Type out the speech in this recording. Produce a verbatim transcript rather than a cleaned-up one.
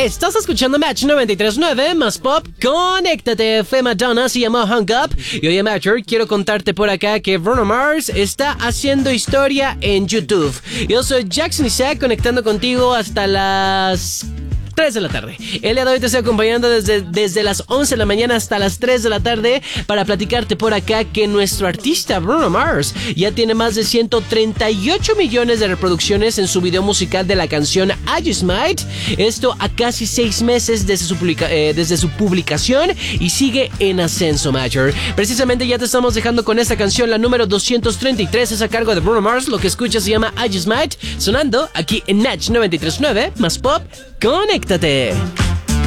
Estás escuchando Match noventa y tres punto nueve más Pop. Conéctate. Fue Madonna, se llamó Hung Up. Y oye, Matcher, quiero contarte por acá que Bruno Mars está haciendo historia en YouTube. Yo soy Jackson Isaac, conectando contigo hasta las tres de la tarde. El día de hoy te estoy acompañando desde, desde las once de la mañana hasta las tres de la tarde para platicarte por acá que nuestro artista Bruno Mars ya tiene más de ciento treinta y ocho millones de reproducciones en su video musical de la canción I Just Might. Esto a casi seis meses desde su, publica, eh, desde su publicación y sigue en ascenso, Matcher. Precisamente ya te estamos dejando con esta canción, la número doscientos treinta y tres, es a cargo de Bruno Mars. Lo que escuchas se llama I Just Might, sonando aquí en Match noventa y tres punto nueve más Pop. Conéctate.